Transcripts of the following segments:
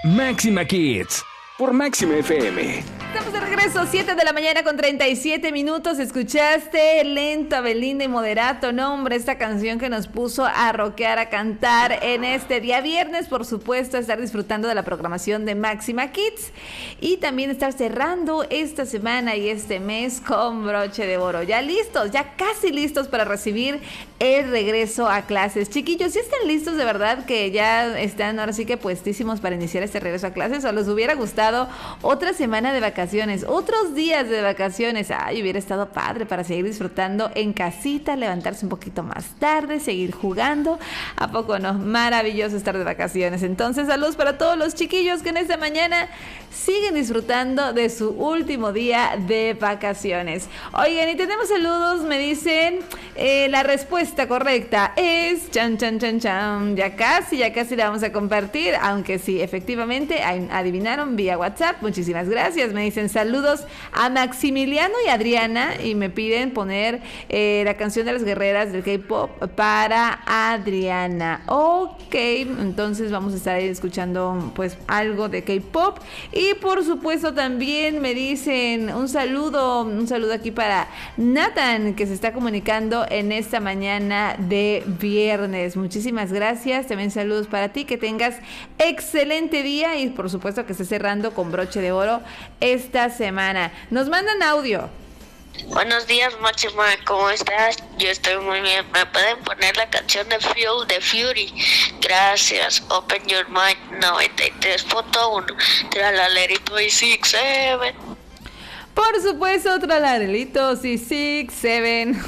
Máxima Kids por Máxima FM. Estamos de regreso, 7 de la mañana con 37 minutos. Escuchaste Lento a Belinda y Moderato, no hombre, esta canción que nos puso a rockear, a cantar en este día viernes, por supuesto, a estar disfrutando de la programación de Máxima Kids y también estar cerrando esta semana y este mes con broche de oro. Ya listos, ya casi listos para recibir el regreso a clases. Chiquillos, ¿sí están listos de verdad que ya están ahora sí que puestísimos para iniciar este regreso a clases o les hubiera gustado otra semana de vacaciones, otros días de vacaciones? Ay, hubiera estado padre para seguir disfrutando en casita, levantarse un poquito más tarde, seguir jugando. ¿A poco no? Maravilloso estar de vacaciones. Entonces, saludos para todos los chiquillos que en esta mañana siguen disfrutando de su último día de vacaciones. Oigan, y tenemos saludos, me dicen, la respuesta correcta es chan, chan, chan, chan. Ya casi la vamos a compartir, aunque sí, efectivamente, adivinaron vía WhatsApp. Muchísimas gracias. Me dicen saludos a Maximiliano y Adriana y me piden poner la canción de las guerreras del K-pop para Adriana. Ok, entonces vamos a estar escuchando pues algo de K-pop y por supuesto también me dicen un saludo aquí para Nathan que se está comunicando en esta mañana de viernes. Muchísimas gracias. También saludos para ti, que tengas excelente día y por supuesto que estés cerrando con broche de oro esta semana. Nos mandan audio. Buenos días, Máxima, ¿cómo estás? Yo estoy muy bien. ¿Me pueden poner la canción de Fuel de Fury? Gracias. Open Your Mind 93.1. Tralalero y 6-7. Por supuesto, tralarelitos y 6-7.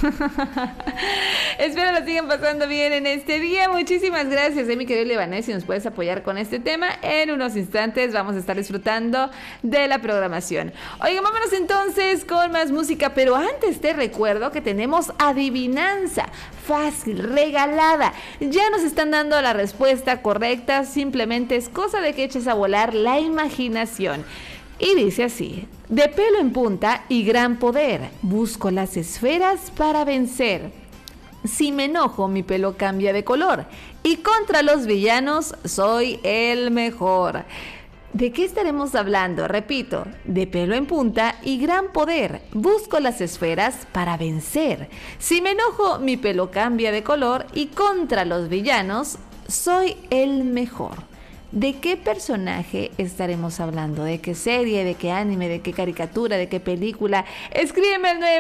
Espero la sigan pasando bien en este día. Muchísimas gracias, mi querido Levanés, si nos puedes apoyar con este tema. En unos instantes vamos a estar disfrutando de la programación. Oigan, vámonos entonces con más música, pero antes te recuerdo que tenemos adivinanza fácil, regalada. Ya nos están dando la respuesta correcta, simplemente es cosa de que eches a volar la imaginación. Y dice así: de pelo en punta y gran poder, busco las esferas para vencer. Si me enojo, mi pelo cambia de color, y contra los villanos soy el mejor. ¿De qué estaremos hablando? Repito, de pelo en punta y gran poder, busco las esferas para vencer. Si me enojo, mi pelo cambia de color, y contra los villanos soy el mejor. ¿De qué personaje estaremos hablando? ¿De qué serie? ¿De qué anime? ¿De qué caricatura? ¿De qué película? Escríbeme al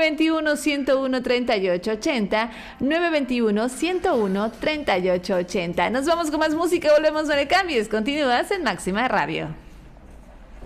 921-101-3880, 921-101-3880. Nos vamos con más música, volvemos, no le cambies. Continúas en Máxima Radio.